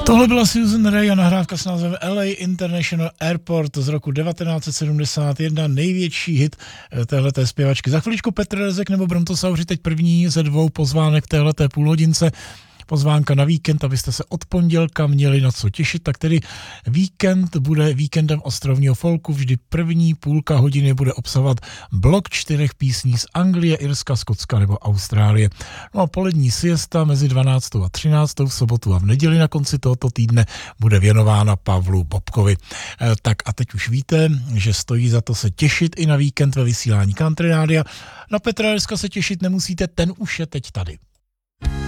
Tohle byla Susan Rae a nahrávka s názvem LA International Airport z roku 1971, největší hit téhleté zpěvačky. Za chviličku Petr Rezek nebo Brontosauri, teď první ze dvou pozvánek téhleté půlhodince. Pozvánka na víkend, abyste se od pondělka měli na co těšit, tak tedy víkend bude víkendem ostrovního folku, vždy první půlka hodiny bude obsahovat blok 4 písní z Anglie, Irska, Skotska nebo Austrálie. No a polední siesta mezi 12. a 13. v sobotu a v neděli na konci tohoto týdne bude věnována Pavlu Bobkovi. Tak a teď už víte, že stojí za to se těšit i na víkend ve vysílání Country Rádia. Na Petra Rezka se těšit nemusíte, ten už je teď tady.